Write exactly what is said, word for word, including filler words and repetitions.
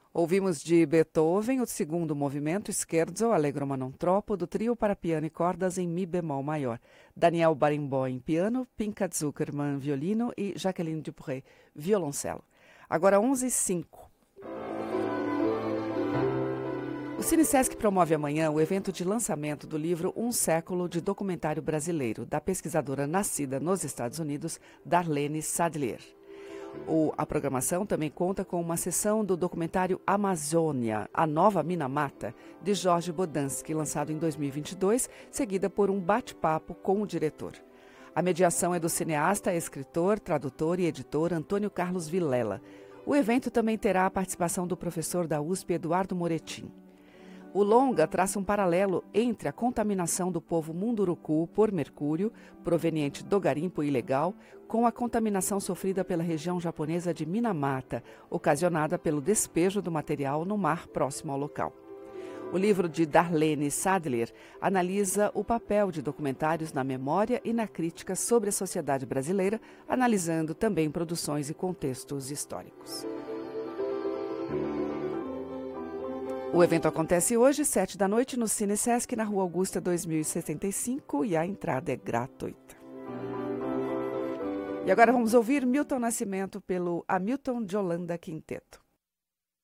Ouvimos de Beethoven o segundo movimento Scherzo Allegro ma non troppo do trio para piano e cordas em mi bemol maior. Daniel Barenboim em piano, Pinka Zuckerman violino e Jacqueline Dupré violoncelo. Agora onze e cinco. O CineSesc promove amanhã o evento de lançamento do livro Um Século de Documentário Brasileiro, da pesquisadora nascida nos Estados Unidos, Darlene Sadlier. O, a programação também conta com uma sessão do documentário Amazônia, a Nova Mina-Mata, de Jorge Bodansky, lançado em dois mil e vinte e dois, seguida por um bate-papo com o diretor. A mediação é do cineasta, escritor, tradutor e editor Antônio Carlos Vilela. O evento também terá a participação do professor da U S P, Eduardo Moretim. O longa traça um paralelo entre a contaminação do povo Munduruku por mercúrio, proveniente do garimpo ilegal, com a contaminação sofrida pela região japonesa de Minamata, ocasionada pelo despejo do material no mar próximo ao local. O livro de Darlene Sadlier analisa o papel de documentários na memória e na crítica sobre a sociedade brasileira, analisando também produções e contextos históricos. O evento acontece hoje, sete da noite, no CineSesc, na Rua Augusta dois mil e sessenta e cinco, e a entrada é gratuita. E agora vamos ouvir Milton Nascimento pelo Hamilton de Holanda Quinteto.